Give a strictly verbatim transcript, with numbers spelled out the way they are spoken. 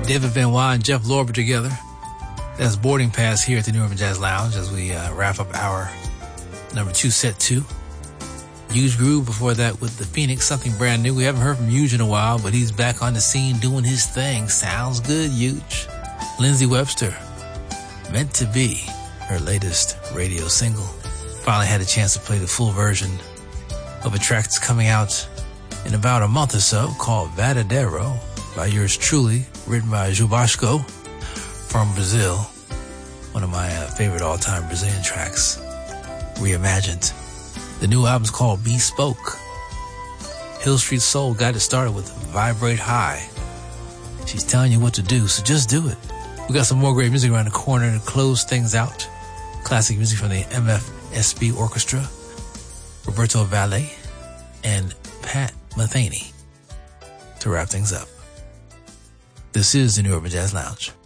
David Benoit and Jeff Lorber together. That's Boarding Pass here at the New Urban Jazz Lounge as we uh, wrap up our number two, set two. Huge Groove before that with the Phoenix, something brand new. We haven't heard from Huge in a while, but he's back on the scene doing his thing. Sounds good, Huge. Lindsey Webster, Meant to Be, her latest radio single. Finally had a chance to play the full version of a track that's coming out in about a month or so called Verdadeiro by yours truly, written by Jubasco from Brazil. One of my uh, favorite all-time Brazilian tracks, reimagined. The new album's called Bespoke. Hill Street Soul got it started with Vibrate High. She's telling you what to do, so just do it. We got some more great music around the corner to close things out. Classic music from the M F S B Orchestra, Roberto Valle, and Pat Metheny to wrap things up. This is the New Urban Jazz Lounge.